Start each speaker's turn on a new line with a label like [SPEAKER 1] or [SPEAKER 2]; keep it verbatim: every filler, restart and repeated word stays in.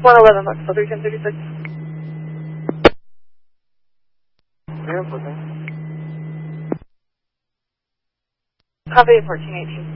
[SPEAKER 1] one eleven, Foxtrot three ten thirty-six.
[SPEAKER 2] Yeah, okay.
[SPEAKER 1] Copy fourteen eighteen.